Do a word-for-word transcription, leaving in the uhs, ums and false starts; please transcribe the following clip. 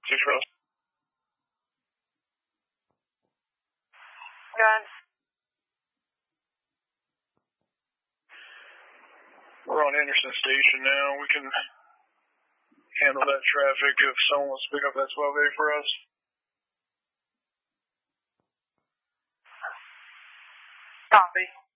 six Rose. Gun. We're on Anderson Station now. We can handle that traffic if someone wants to pick up that twelve A for us. Copy.